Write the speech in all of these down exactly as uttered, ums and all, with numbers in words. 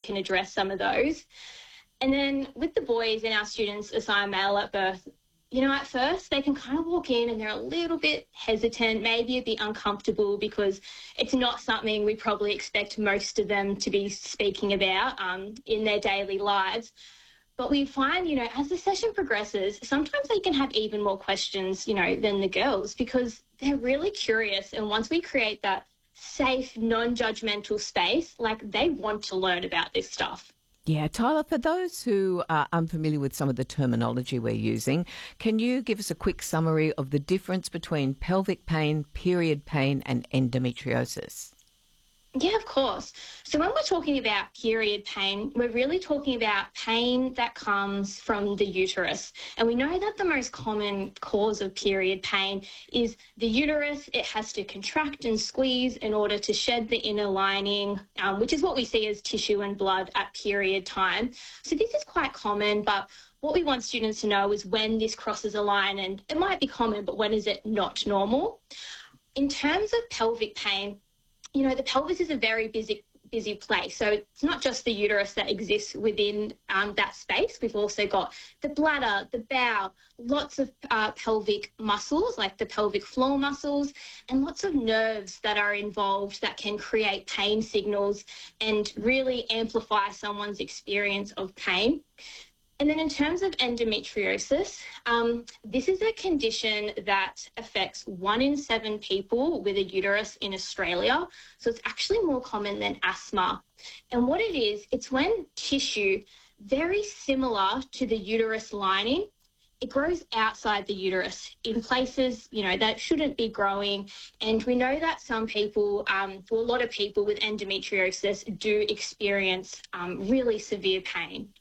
can address some of those. And then with the boys and our students assigned male at birth, you know, at first they can kind of walk in and they're a little bit hesitant, maybe a bit uncomfortable, because it's not something we probably expect most of them to be speaking about um, in their daily lives. But we find, you know, as the session progresses, sometimes they can have even more questions, you know, than the girls, because they're really curious. And once we create that safe, non-judgmental space, like, they want to learn about this stuff. Yeah, Tyler, for those who are unfamiliar with some of the terminology we're using, can you give us a quick summary of the difference between pelvic pain, period pain and endometriosis? Yeah, of course. So when we're talking about period pain, we're really talking about pain that comes from the uterus. And we know that the most common cause of period pain is the uterus. It has to contract and squeeze in order to shed the inner lining, um, which is what we see as tissue and blood at period time. So this is quite common, but what we want students to know is when this crosses a line, and it might be common, but when is it not normal? In terms of pelvic pain, you know, the pelvis is a very busy, busy place. So it's not just the uterus that exists within um, that space. We've also got the bladder, the bowel, lots of uh, pelvic muscles, like the pelvic floor muscles, and lots of nerves that are involved that can create pain signals and really amplify someone's experience of pain. And then in terms of endometriosis, um, this is a condition that affects one in seven people with a uterus in Australia. So it's actually more common than asthma. And what it is, it's when tissue very similar to the uterus lining, it grows outside the uterus in places, you know, that shouldn't be growing. And we know that some people, um, well, a lot of people with endometriosis do experience um, really severe pain.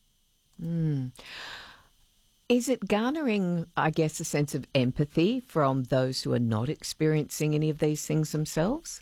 Mm. Is it garnering, I guess, a sense of empathy from those who are not experiencing any of these things themselves?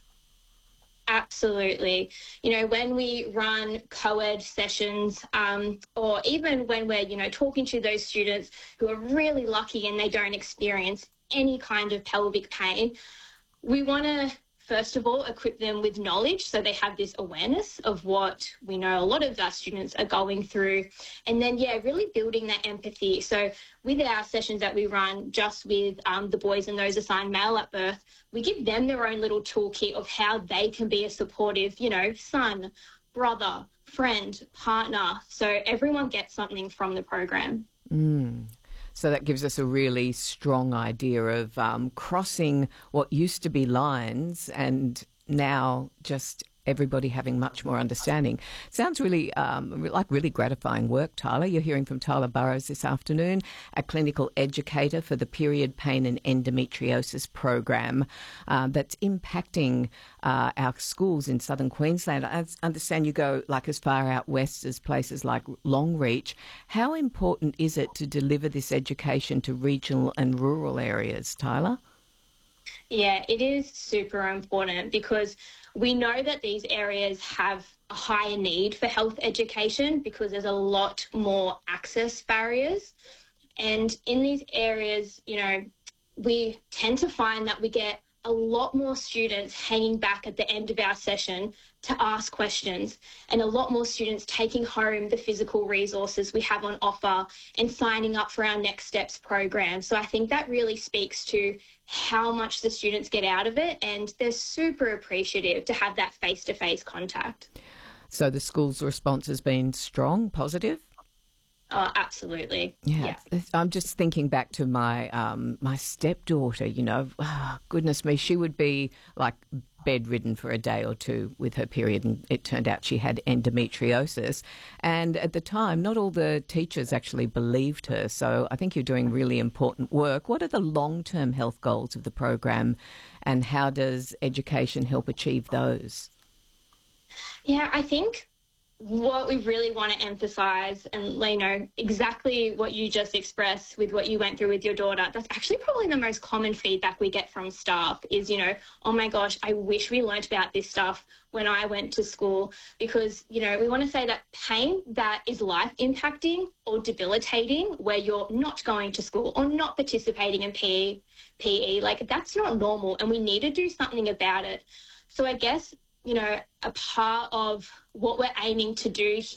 Absolutely. You know, when we run co-ed sessions, um, or even when we're, you know, talking to those students who are really lucky and they don't experience any kind of pelvic pain, we want to first of all, equip them with knowledge so they have this awareness of what we know a lot of our students are going through. And then, yeah, really building that empathy. So with our sessions that we run just with um, the boys and those assigned male at birth, we give them their own little toolkit of how they can be a supportive, you know, son, brother, friend, partner. So everyone gets something from the program. Mm. So that gives us a really strong idea of um, crossing what used to be lines and now just everybody having much more understanding. Sounds really um, like really gratifying work, Tyler. You're hearing from Tyler Burrows this afternoon, a clinical educator for the Period Pain and Endometriosis program uh, that's impacting uh, our schools in southern Queensland. I understand you go like as far out west as places like Longreach. How important is it to deliver this education to regional and rural areas, Tyler? Yeah, it is super important because we know that these areas have a higher need for health education because there's a lot more access barriers. And in these areas, you know, we tend to find that we get a lot more students hanging back at the end of our session to ask questions, and a lot more students taking home the physical resources we have on offer and signing up for our Next Steps program. So I think that really speaks to how much the students get out of it, and they're super appreciative to have that face-to-face contact. So the school's response has been strong, positive? Oh, absolutely. Yeah. yeah. I'm just thinking back to my um, my stepdaughter, you know, oh, goodness me, she would be like bedridden for a day or two with her period, and it turned out she had endometriosis. And at the time, not all the teachers actually believed her. So I think you're doing really important work. What are the long-term health goals of the program, and how does education help achieve those? Yeah, I think what we really want to emphasise, and you know, exactly what you just expressed with what you went through with your daughter, that's actually probably the most common feedback we get from staff is, you know, oh my gosh, I wish we learnt about this stuff when I went to school, because, you know, we want to say that pain that is life impacting or debilitating where you're not going to school or not participating in P E, like that's not normal and we need to do something about it. So I guess, you know, a part of what we're aiming to do here